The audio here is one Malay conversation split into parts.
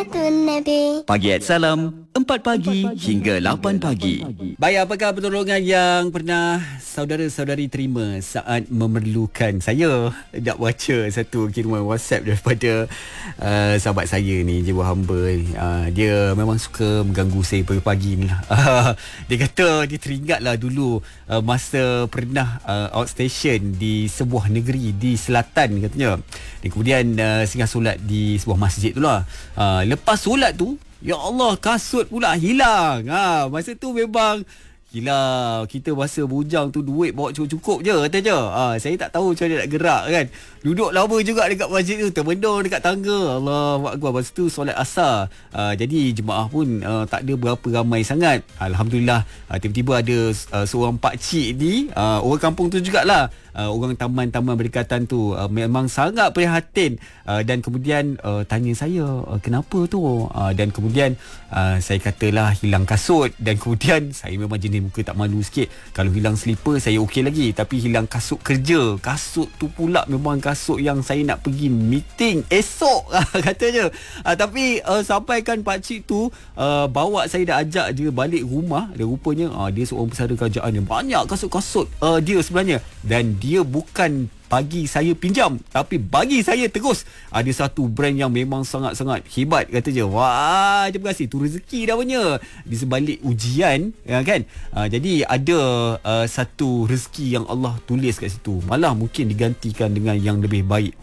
Salatun Nabi. Pagi Salam 4 pagi hingga 8 pagi. Baik, apakah pertolongan yang pernah saudara-saudari terima saat memerlukan? Saya nak baca satu kiriman WhatsApp daripada sahabat saya ni, jiwa hamba. Dia memang suka mengganggu saya pagi-pagi ni lah. Dia kata dia teringatlah dulu masa pernah outstation di sebuah negeri di selatan katanya. Dan kemudian singgah solat di sebuah masjid tu lah. Lepas solat tu, ya Allah, kasut pula hilang. Masa tu memang gila. Kita masa bujang tu duit bawa cukup-cukup je katanya. Saya tak tahu macam mana nak gerak kan. Duduk lama juga dekat masjid tu, termendung dekat tangga. Allahuakbar. Lepas tu solat asar. Jadi jemaah pun tak ada berapa ramai sangat. Alhamdulillah, tiba-tiba ada seorang pakcik ni, orang kampung tu jugalah, orang taman-taman berdekatan tu, memang sangat prihatin, dan kemudian tanya saya, kenapa tu? Dan kemudian saya katalah hilang kasut. Dan kemudian saya memang jenis muka tak malu sikit. Kalau hilang slipper saya okey lagi, tapi hilang kasut kerja, kasut tu pula memang kasut yang saya nak pergi meeting esok katanya. Tapi sampaikan pakcik tu bawa saya, dah ajak dia balik rumah. Dan rupanya dia seorang pesara kerajaan yang banyak kasut-kasut dia sebenarnya. Dan dia bukan bagi saya pinjam, tapi bagi saya terus. Ada satu brand yang memang sangat-sangat hebat katanya. Wah, terima kasih. Tu rezeki dah punya di sebalik ujian, kan. Jadi ada satu rezeki yang Allah tulis kat situ, malah mungkin digantikan dengan yang lebih baik.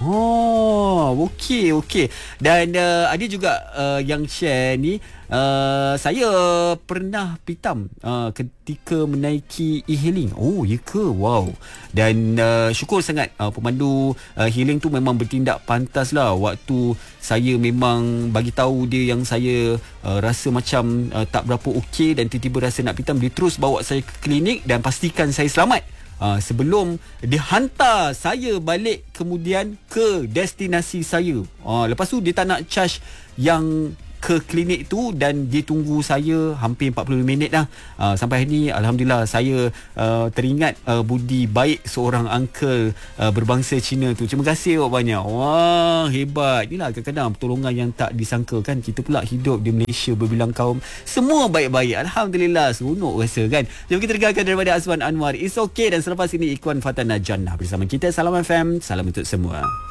Okey. Dan ada juga yang share ni, saya pernah pitam ketika menaiki e-hailing. Oh, ya ke? Wow. Dan syukur sangat pemandu hailing tu memang bertindak pantas lah. Waktu saya memang bagi tahu dia yang saya rasa macam tak berapa okey, dan tiba-tiba rasa nak pitam, dia terus bawa saya ke klinik dan pastikan saya selamat. Sebelum dia hantar saya balik kemudian ke destinasi saya. Lepas tu dia tak nak charge yang ke klinik tu, dan dia tunggu saya hampir 40 minit dah. Sampai hari ni alhamdulillah saya teringat budi baik seorang uncle berbangsa Cina tu. Terima kasih banyak. Wah, hebat. Inilah kadang-kadang pertolongan yang tak disangka kan. Kita pula hidup di Malaysia berbilang kaum, semua baik-baik. Alhamdulillah, seronok rasa kan. Jom kita dengarkan daripada Azwan Anwar, It's Okay. Dan selepas ini Ikhwan Fatana Jannah bersama kita. Salam FM, salam untuk semua.